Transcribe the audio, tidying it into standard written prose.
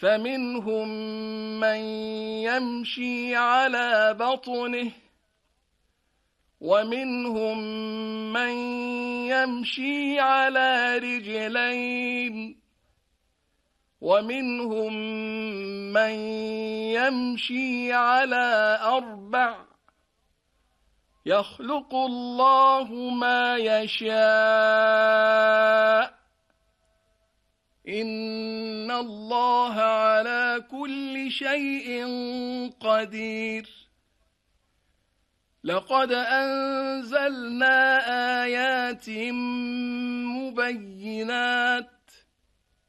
فمنهم من يمشي على بطنه ومنهم من يمشي على رجلين ومنهم من يمشي على 4 يخلق الله ما يشاء إن الله على كل شيء قدير لقد أنزلنا آيات مبينات